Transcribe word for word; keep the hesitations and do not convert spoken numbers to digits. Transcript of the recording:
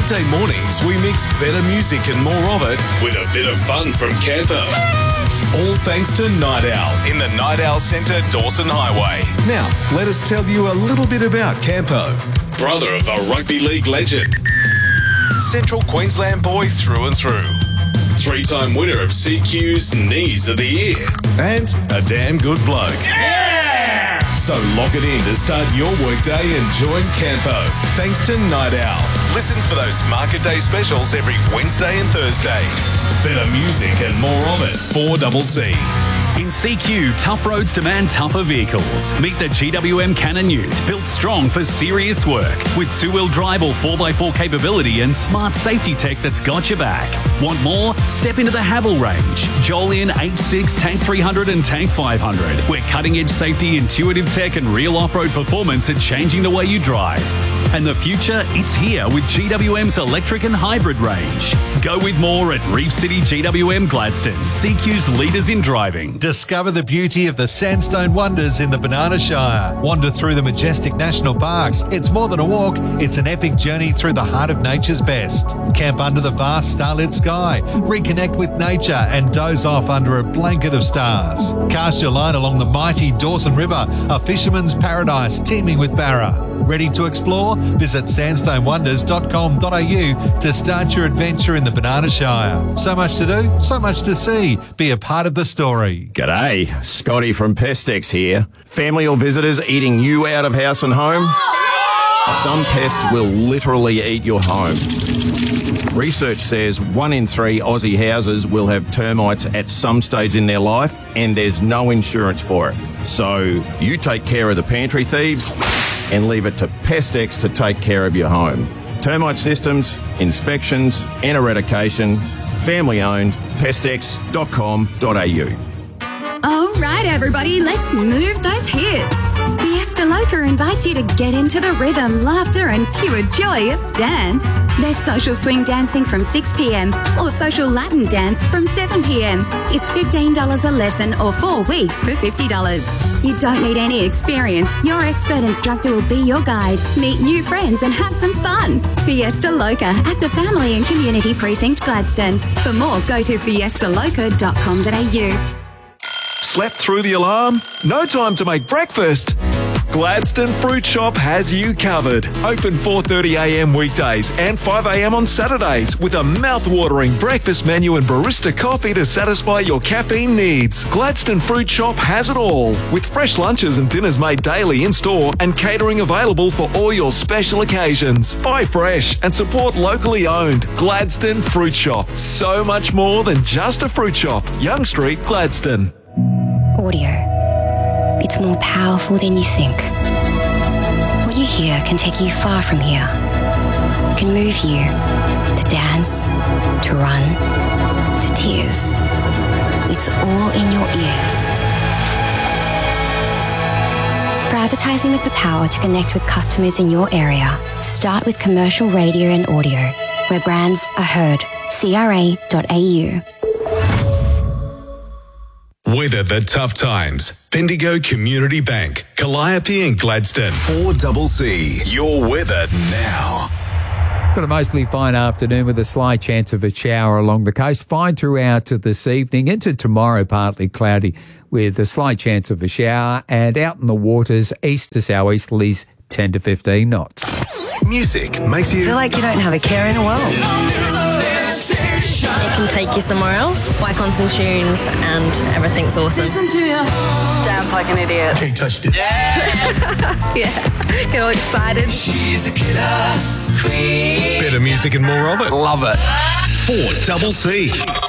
Weekday mornings, we mix better music and more of it with a bit of fun from Campo. All thanks to Night Owl in the Night Owl Centre, Dawson Highway. Now, let us tell you a little bit about Campo. Brother of a rugby league legend. Central Queensland boy through and through. Three-time winner of C Q's Knees of the Year. And a damn good bloke. Yeah! So lock it in to start your workday and join Campo. Thanks to Night Owl. Listen for those Market Day specials every Wednesday and Thursday. Better music and more of it. four C C. In C Q, tough roads demand tougher vehicles. Meet the G W M Cannon Ute, built strong for serious work. With two-wheel drive or four by four capability and smart safety tech that's got your back. Want more? Step into the Havel range. Jolyon H six, Tank three hundred and Tank five hundred, where cutting-edge safety, intuitive tech and real off-road performance are changing the way you drive. And the future, it's here with G W M's electric and hybrid range. Go with more at Reef City G W M Gladstone, C Q's leaders in driving. Discover the beauty of the sandstone wonders in the Banana Shire. Wander through the majestic national parks. It's more than a walk, it's an epic journey through the heart of nature's best. Camp under the vast starlit sky. Reconnect with nature and doze off under a blanket of stars. Cast your line along the mighty Dawson River, a fisherman's paradise teeming with barra. Ready to explore? Visit sandstone wonders dot com dot a u to start your adventure in the Banana Shire. So much to do, so much to see. Be a part of the story. G'day, Scotty from Pestex here. Family or visitors eating you out of house and home? Some pests will literally eat your home. Research says one in three Aussie houses will have termites at some stage in their life, and there's no insurance for it. So you take care of the pantry thieves and leave it to Pestex to take care of your home. Termite systems, inspections and eradication, family owned, pestex dot com dot a u. All right, everybody, let's move those hips. Fiesta Loca invites you to get into the rhythm, laughter and pure joy of dance. There's social swing dancing from six p.m. or social Latin dance from seven p.m. It's fifteen dollars a lesson or four weeks for fifty dollars. You don't need any experience. Your expert instructor will be your guide. Meet new friends and have some fun. Fiesta Loca at the Family and Community Precinct, Gladstone. For more, go to fiesta loca dot com dot a u. Slept through the alarm? No time to make breakfast? Gladstone Fruit Shop has you covered. Open four thirty a m weekdays and five a m on Saturdays with a mouth-watering breakfast menu and barista coffee to satisfy your caffeine needs. Gladstone Fruit Shop has it all, with fresh lunches and dinners made daily in-store and catering available for all your special occasions. Buy fresh and support locally owned. Gladstone Fruit Shop. So much more than just a fruit shop. Young Street, Gladstone. Audio. It's more powerful than you think. What you hear can take you far from here. It can move you to dance, to run, to tears. It's all in your ears. For advertising with the power to connect with customers in your area, start with commercial radio and audio, where brands are heard. C R A dot a u. Weather the tough times. Bendigo Community Bank, Calliope and Gladstone. four C C. Your weather now. Got a mostly fine afternoon with a slight chance of a shower along the coast. Fine throughout to this evening. Into tomorrow, partly cloudy with a slight chance of a shower. And out in the waters, east to southeasterlies, ten to fifteen knots. Music makes you feel like you don't have a care in the world. It can take you somewhere else. Whack on some tunes and everything's awesome. Listen to you. Dance like an idiot. Can't touch this. Yeah. yeah. Get all excited. She's a killer queen. Better music and more of it. Love it. four C C.